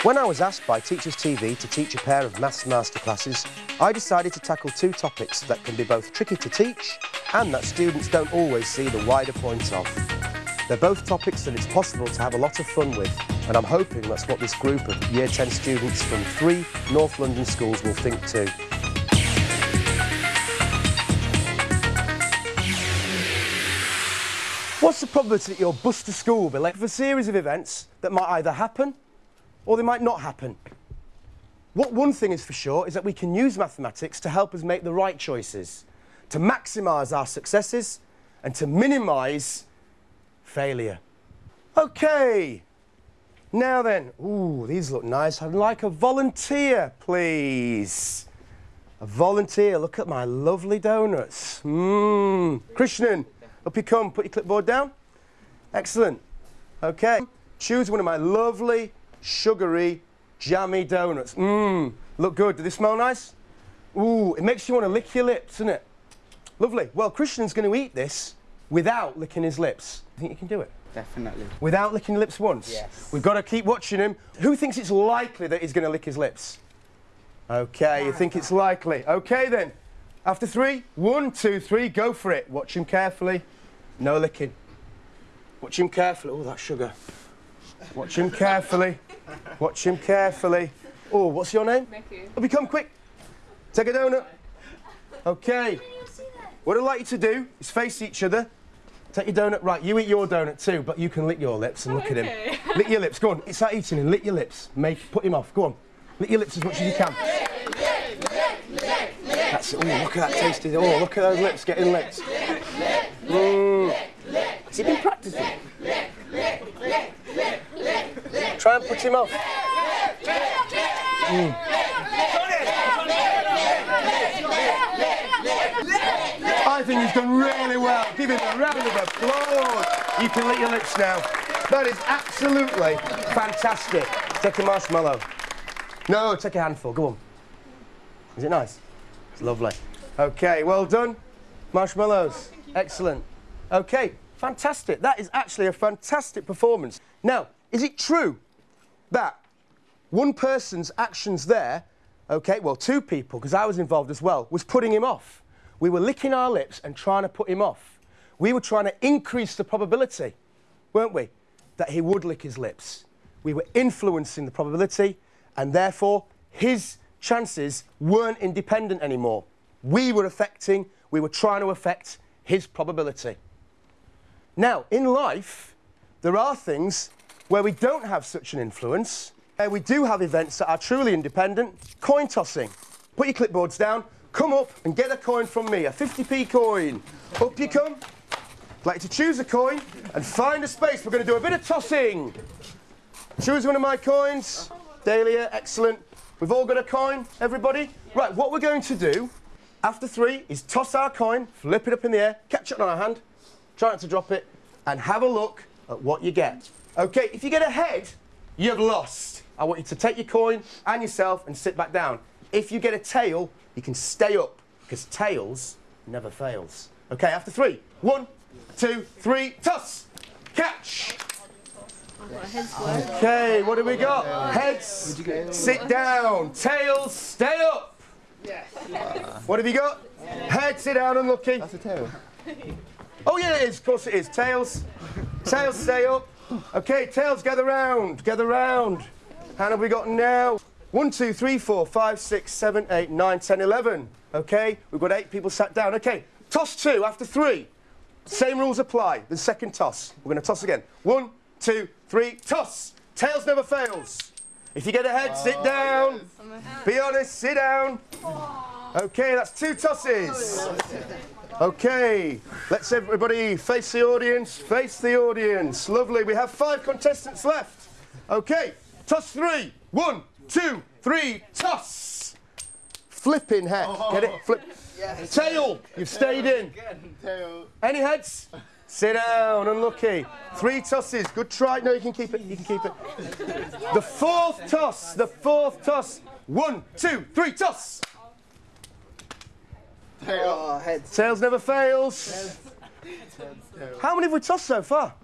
When I was asked by Teachers TV to teach a pair of maths masterclasses, I decided to tackle two topics that can be both tricky to teach and that students don't always see the wider point of. They're both topics that it's possible to have a lot of fun with, and I'm hoping that's what this group of Year 10 students from 3 North London schools will think too. What's the probability that your bus to school will be late for a series of events that might either happen or they might not happen? What one thing is for sure is that we can use mathematics to help us make the right choices, to maximise our successes and to minimise failure. OK, now then, ooh, these look nice. I'd like a volunteer, please. A volunteer, look at my lovely donuts. Krishnan, up you come, put your clipboard down. Excellent. OK, choose one of my lovely, sugary, jammy donuts. Look good. Do they smell nice? Ooh, it makes you want to lick your lips, doesn't it? Lovely. Well, Krishnan's going to eat this without licking his lips. You think you can do it? Definitely. Without licking lips once? Yes. We've got to keep watching him. Who thinks it's likely that he's going to lick his lips? OK, you think it's likely. OK, then. After 3, 1, 2, 3, go for it. Watch him carefully. No licking. Watch him carefully. Oh, that's sugar. Watch him carefully. Watch him carefully. Oh, what's your name? Mickey. Up you come, quick. Take a donut. OK. What I'd like you to do is face each other. Take your donut. Right, you eat your donut too, but you can lick your lips and look at him. Lick your lips. Go on. It's like eating him. Lick your lips. Put him off. Go on. Lick your lips as much as you can. That's it. Oh, look at that tasty. Oh, look at those lips getting licked. Has he been practicing? Try and put him off. I think he's done really well. Give him a round of applause. You can lick your lips now. That is absolutely fantastic. Take a marshmallow. No, take a handful. Go on. Is it nice? It's lovely. OK, well done. Marshmallows. Excellent. OK, fantastic. That is actually a fantastic performance. Now, is it true that one person's actions there, OK, well, 2 people, because I was involved as well, was putting him off? We were licking our lips and trying to put him off. We were trying to increase the probability, weren't we, that he would lick his lips. We were influencing the probability, and therefore his chances weren't independent anymore. We were trying to affect his probability. Now, in life, there are things where we don't have such an influence. We do have events that are truly independent. Coin tossing. Put your clipboards down. Come up and get a coin from me, a 50p coin. Up you come. I'd like you to choose a coin and find a space. We're going to do a bit of tossing. Choose one of my coins. Dahlia, excellent. We've all got a coin, everybody? Yeah. Right, what we're going to do after 3 is toss our coin, flip it up in the air, catch it on our hand, try not to drop it, and have a look at what you get. OK, if you get a head, you've lost. I want you to take your coin and yourself and sit back down. If you get a tail, you can stay up, because tails never fails. OK, after 3, 1, 2, 3, toss! Catch! OK, what do we got? Heads, sit down. Tails, stay up. What have you got? Head, sit down, unlucky. That's a tail. Oh, yeah, it is. Of course it is. Tails. Tails, stay up. OK, tails, gather round. Gather round. How have we got now? 1, 2, 3, 4, 5, 6, 7, 8, 9, 10, 11. OK, we've got 8 people sat down. OK, toss 2 after 3. Same rules apply. The second toss. We're going to toss again. 1, 2, 3, toss. Tails never fails. If you get a head, sit down. Yes. Be honest, sit down. OK, that's 2 tosses. OK, let's everybody face the audience. Face the audience. Lovely. We have 5 contestants left. OK, toss 3. 1, 2, 3, toss. Flipping head. Get it? Flip. Yes. Tail. You've stayed in. Any heads? Sit down, unlucky. 3 tosses, good try. No, you can keep it, you can keep it. The 4th toss, the 4th toss. 1, 2, 3, toss. Tail. Tails never fails. How many have we tossed so far?